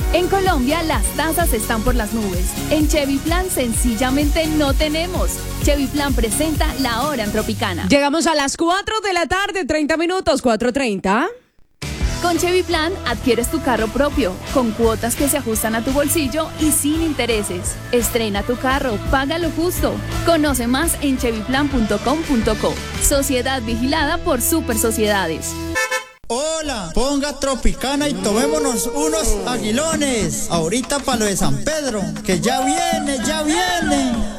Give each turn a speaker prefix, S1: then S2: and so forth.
S1: En Colombia las tasas están por las nubes. En Chevy Plan sencillamente no tenemos. Chevy Plan presenta La Hora en Tropicana.
S2: Llegamos a las 4 de la tarde, 30 minutos, 4:30.
S1: Con Chevy Plan adquieres tu carro propio, con cuotas que se ajustan a tu bolsillo y sin intereses. Estrena tu carro, págalo justo. Conoce más en chevyplan.com.co. Sociedad vigilada por Super Sociedades.
S3: Hola, ponga Tropicana y tomémonos unos aguilones. Ahorita para lo de San Pedro, que ya viene, ya viene.